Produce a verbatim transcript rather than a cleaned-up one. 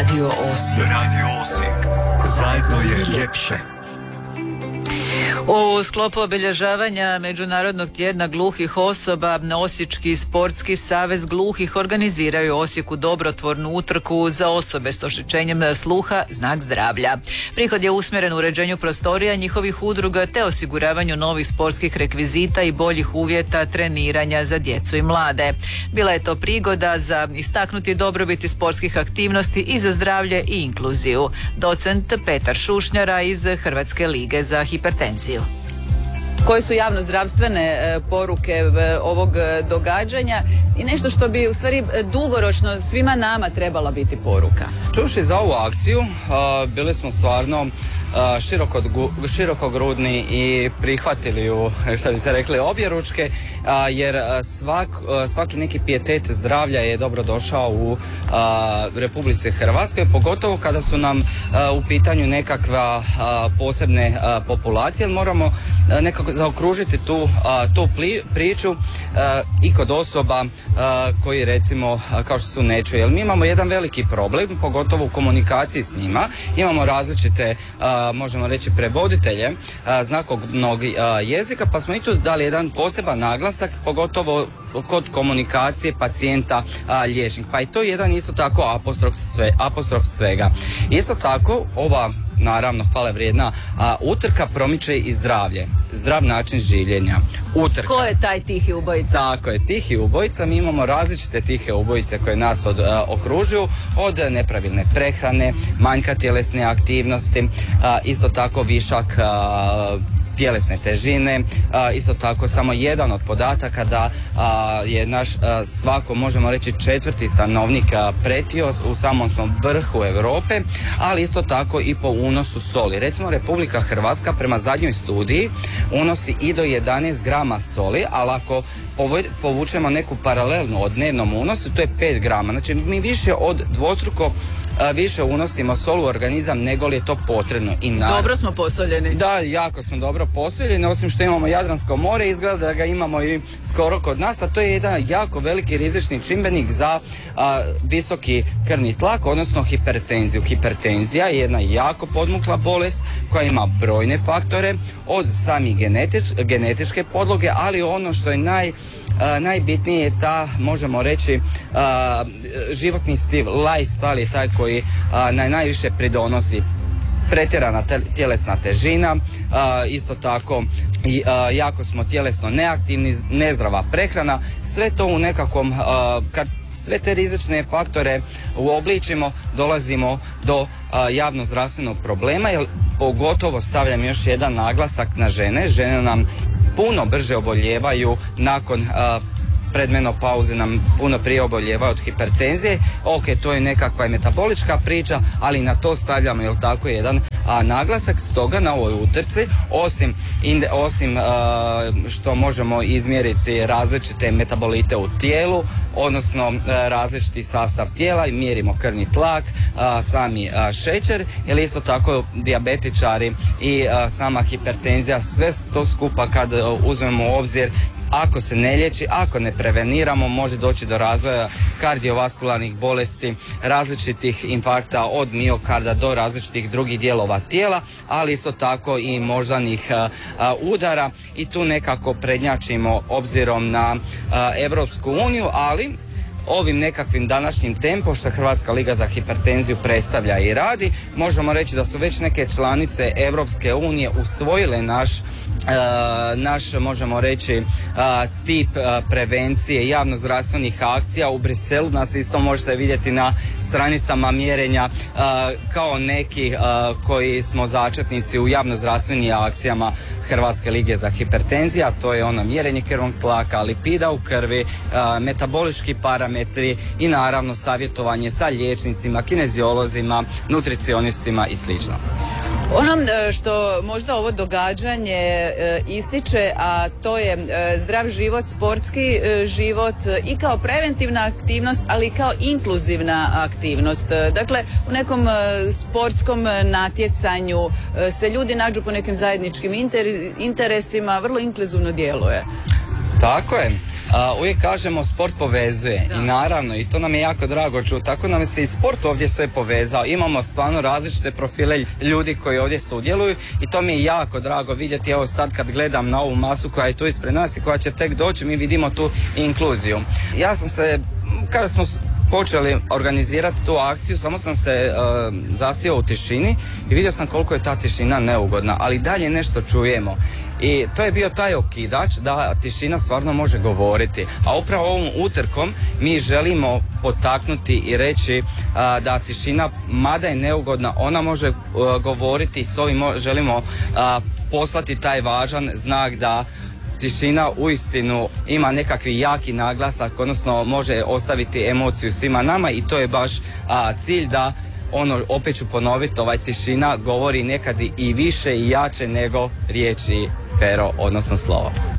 Radio Osijek. Radio Osijek. Zajedno je ljepše. U sklopu obilježavanja Međunarodnog tjedna gluhih osoba, Osječki sportski savez gluhih organiziraju u Osijeku dobrotvornu utrku za osobe s oštećenjem sluha Znak zdravlja. Prihod je usmjeren u uređenju prostorija njihovih udruga te osiguravanju novih sportskih rekvizita i boljih uvjeta treniranja za djecu i mlade. Bila je to prigoda za istaknuti dobrobiti sportskih aktivnosti i za zdravlje i inkluziju. Docent Petar Šušnjara iz Hrvatske lige za hipertenziju. Koje su javnozdravstvene poruke ovog događanja i nešto što bi u stvari dugoročno svima nama trebala biti poruka? Čuvši za ovu akciju, bili smo stvarno široko, širokogrudni i prihvatili ju, što bi se rekli, objeručke, jer svak, svaki neki pijetet zdravlja je dobro došao u Republici Hrvatskoj, pogotovo kada su nam u pitanju nekakva posebne populacije. Moramo nekako zaokružiti tu, tu priču i kod osoba koji recimo kao što su ne čuju. Jer mi imamo jedan veliki problem, pogotovo u komunikaciji s njima. Imamo različite možemo reći prevoditelje znakovnog jezika, pa smo i tu dali jedan poseban naglasak, pogotovo kod komunikacije pacijenta liječnik. Pa i to je jedan isto tako apostrof, sve, apostrof svega. Isto tako ova naravno hvale vrijedna a, utrka promiče i zdravlje, zdrav način življenja. Utrka. Ko je taj tihi ubojica? Tako je, tihi ubojica. Mi imamo različite tihe ubojice koje nas od, a, okružuju, od nepravilne prehrane, manjka tjelesne aktivnosti, a, isto tako višak a, tjelesne težine, a, isto tako samo jedan od podataka da a, je naš a, svako, možemo reći, četvrti stanovnik a, pretio, u samom smo vrhu Europe, ali isto tako i po unosu soli. Recimo Republika Hrvatska prema zadnjoj studiji unosi i do jedanaest grama soli, ali ako povučemo neku paralelnu o dnevnom unosu, to je pet grama. Znači mi više od dvostruko a, više unosimo sol u organizam nego li je to potrebno. I na... Dobro smo posoljeni. Da, jako smo dobro posoljeni, osim što imamo Jadransko more, izgleda da ga imamo i skoro kod nas, a to je jedan jako veliki rizični čimbenik za a, visoki krvni tlak, odnosno hipertenziju. Hipertenzija je jedna jako podmukla bolest koja ima brojne faktore, od samih genetič, genetičke podloge, ali ono što je naj Uh, najbitnije je ta, možemo reći, uh, životni stil, lifestyle je taj koji uh, naj, najviše pridonosi. Pretjerana te, tjelesna težina, uh, isto tako i, uh, jako smo tjelesno neaktivni, nezdrava prehrana, sve to u nekakvom, uh, kad sve te rizične faktore uobličimo, dolazimo do uh, javnozdravstvenog problema, jer pogotovo stavljam još jedan naglasak na žene. Žene nam puno brže oboljevaju nakon uh, predmenopauze, nam puno prije oboljevaju od hipertenzije. Ok, to je nekakva metabolička priča, ali na to stavljamo, jel tako, jedan a, naglasak. Stoga na ovoj utrci, osim, inde, osim a, što možemo izmjeriti različite metabolite u tijelu, odnosno a, različiti sastav tijela, i mjerimo krvni tlak, a, sami a, šećer, ili isto tako dijabetičari i a, sama hipertenzija, sve to skupa kad a, uzmemo u obzir, ako se ne liječi, ako ne preveniramo, može doći do razvoja kardiovaskularnih bolesti, različitih infarkta od miokarda do različitih drugih dijelova tijela, ali isto tako i moždanih a, a, udara, i tu nekako prednjačimo obzirom na a, Europsku uniju, ali ovim nekakvim današnjim tempom što Hrvatska liga za hipertenziju predstavlja i radi, možemo reći da su već neke članice Europske unije usvojile naš Uh, naš, možemo reći, uh, tip uh, prevencije javnozdravstvenih akcija. U Briselu nas isto možete vidjeti na stranicama mjerenja uh, kao neki uh, koji smo začetnici u javnozdravstvenim akcijama Hrvatske lige za hipertenziju, a to je ono mjerenje krvnog tlaka, lipida u krvi, uh, metabolički parametri i naravno savjetovanje sa liječnicima, kineziolozima, nutricionistima i slično. Ono što možda ovo događanje ističe, a to je zdrav život, sportski život i kao preventivna aktivnost, ali i kao inkluzivna aktivnost. Dakle, u nekom sportskom natjecanju se ljudi nađu po nekim zajedničkim interesima, vrlo inkluzivno djeluje. Tako je. A, uvijek kažemo sport povezuje Da. i naravno i to nam je jako drago čuti. Tako nam se i sport ovdje sve povezao. Imamo stvarno različite profile ljudi koji ovdje sudjeluju i to mi je jako drago vidjeti. Evo sad kad gledam na ovu masu koja je tu ispred nas i koja će tek doći, mi vidimo tu inkluziju. Ja sam se, kada smo počeli organizirati tu akciju, samo sam se uh, zasio u tišini i vidio sam koliko je ta tišina neugodna, ali dalje nešto čujemo. I to je bio taj okidač da tišina stvarno može govoriti. A upravo ovom utrkom mi želimo potaknuti i reći uh, da tišina, mada je neugodna, ona može uh, govoriti i s ovim mo- želimo uh, poslati taj važan znak da tišina uistinu ima nekakvi jaki naglasak, odnosno može ostaviti emociju svima nama i to je baš a, cilj da, ono, opet ću ponoviti, ovaj tišina govori nekad i više i jače nego riječi, pero, odnosno slovo.